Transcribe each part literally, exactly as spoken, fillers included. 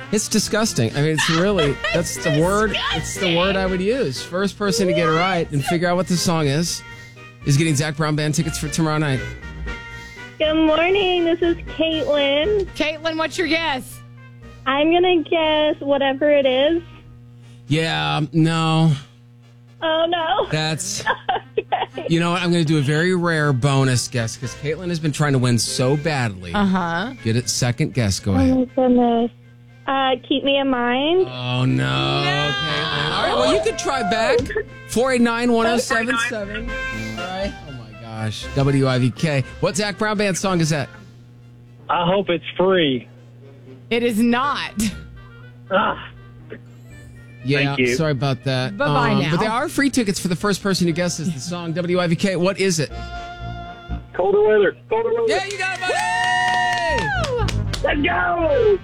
It's disgusting. I mean, it's really, that's it's the word, disgusting. it's the word I would use. First person to get it right and figure out what the song is, is getting Zach Brown Band tickets for tomorrow night. Good morning. This is Caitlin. Caitlin, what's your guess? I'm going to guess whatever it is. Yeah, no, Oh, no. that's, Okay. you know what? I'm going to do a very rare bonus guess because Caitlin has been trying to win so badly. Uh-huh. Get it, second guess. Go Oh, ahead. my goodness. Uh, keep me in mind. Oh, no. Caitlin. All right, well, you can try back. four eight nine, one oh seven seven. All right. Oh, my gosh. W I V K. What Zach Brown Band song is that? I hope it's free. It is not. Ah, Yeah, Thank you. sorry about that. Bye-bye now. But there are free tickets for the first person who guesses the song. W I V K, what is it? colder weather. Colder weather. Yeah, you got it, buddy! Let's go.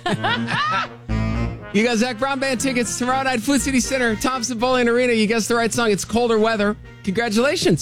You got Zach Brown Band tickets tomorrow night, Food City Center, Thompson Bowling Arena. You guessed the right song. It's Colder Weather. Congratulations.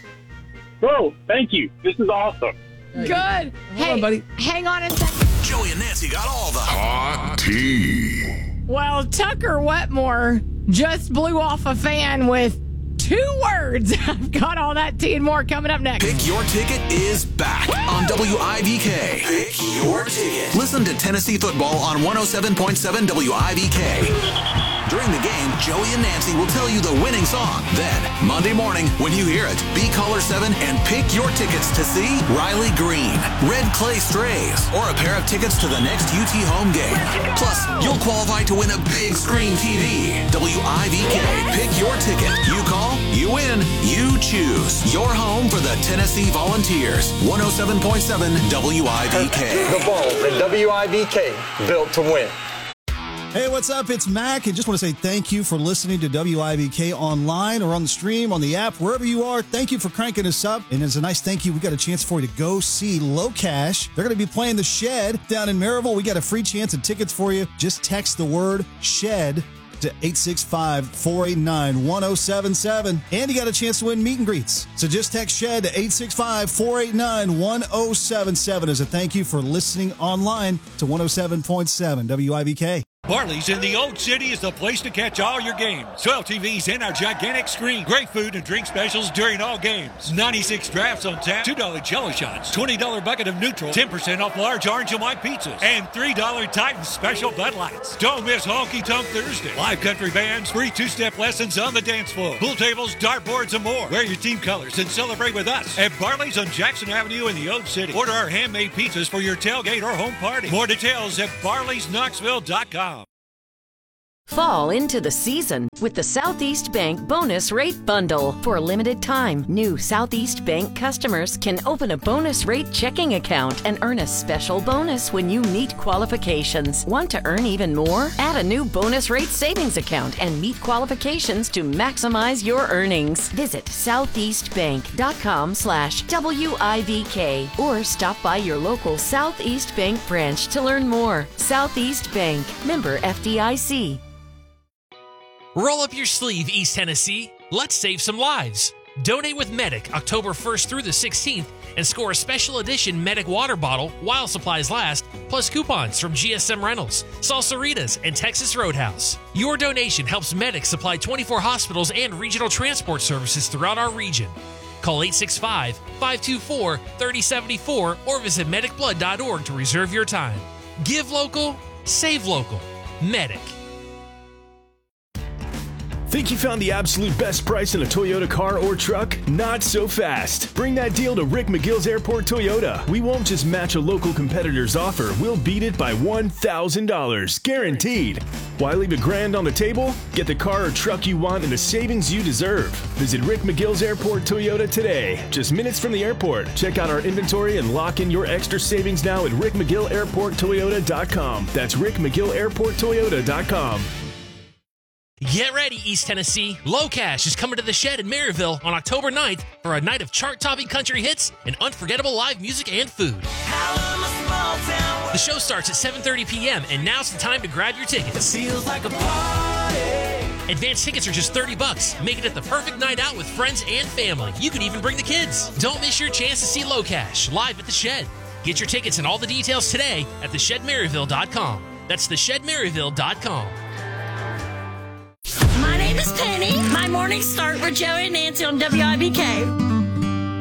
Bro, thank you. This is awesome. Good. Hold hey, on, buddy. hang on a second. Joey and Nancy got all the hot tea. Well, Tucker Wetmore just blew off a fan with two words. I've got all that tea and more coming up next. Pick Your Ticket is back on W I V K. Pick Your Ticket. Listen to Tennessee football on one oh seven point seven W I V K. During the game, Joey and Nancy will tell you the winning song. Then, Monday morning, when you hear it, be caller seven and pick your tickets to see Riley Green, Red Clay Strays, or a pair of tickets to the next U T home game. Plus, you'll qualify to win a big screen T V. W I V K, pick your ticket. You call, you win, you choose. Your home for the Tennessee Volunteers. one oh seven point seven W I V K. The Bowl and W I V K, built to win. Hey, what's up? It's Mac, and just want to say thank you for listening to W I V K online or on the stream, on the app, wherever you are. Thank you for cranking us up. And as a nice thank you, we got a chance for you to go see Low Cash. They're going to be playing The Shed down in Maryville. We got a free chance of tickets for you. Just text the word SHED to eight six five, four eight nine, one oh seven seven. And you got a chance to win meet and greets. So just text SHED to eight six five, four eight nine, one oh seven seven as a thank you for listening online to one oh seven point seven W I V K. Barley's in the Old City is the place to catch all your games. twelve T Vs and our gigantic screen. Great food and drink specials during all games. ninety-six drafts on tap, two dollar Jello shots, twenty dollar bucket of neutral, ten percent off large orange and white pizzas, and three dollar Titan special Bud Lights. Don't miss Honky Tonk Thursday. Live country bands, free two-step lessons on the dance floor, pool tables, dartboards, and more. Wear your team colors and celebrate with us at Barley's on Jackson Avenue in the Old City. Order our handmade pizzas for your tailgate or home party. More details at barleys knoxville dot com. Fall into the season with the Southeast Bank Bonus Rate Bundle. For a limited time, new Southeast Bank customers can open a bonus rate checking account and earn a special bonus when you meet qualifications. Want to earn even more? Add a new bonus rate savings account and meet qualifications to maximize your earnings. Visit southeastbank.com slash WIVK or stop by your local Southeast Bank branch to learn more. Southeast Bank, member F D I C. Roll up your sleeve, East Tennessee. Let's save some lives. Donate with Medic October first through the sixteenth and score a special edition Medic water bottle while supplies last, plus coupons from G S M Rentals, Salsaritas, and Texas Roadhouse. Your donation helps Medic supply twenty-four hospitals and regional transport services throughout our region. Call eight six five, five two four, three oh seven four or visit medic blood dot org to reserve your time. Give local, save local. Medic. Think you found the absolute best price on a Toyota car or truck? Not so fast. Bring that deal to Rick McGill's Airport Toyota. We won't just match a local competitor's offer. We'll beat it by one thousand dollars. Guaranteed. Why leave a grand on the table? Get the car or truck you want and the savings you deserve. Visit Rick McGill's Airport Toyota today. Just minutes from the airport. Check out our inventory and lock in your extra savings now at rick mcgill airport toyota dot com. That's rick mcgill airport toyota dot com. Get ready, East Tennessee. Low Cash is coming to the Shed in Maryville on October ninth for a night of chart-topping country hits and unforgettable live music and food. The show starts at seven thirty p.m. and now's the time to grab your tickets. Feels like a party. Advance tickets are just thirty bucks, making it the perfect night out with friends and family. You can even bring the kids. Don't miss your chance to see Low Cash live at the Shed. Get your tickets and all the details today at the shed maryville dot com. That's the shed maryville dot com. My name is Penny. My mornings start with Joey and Nancy on W I B K.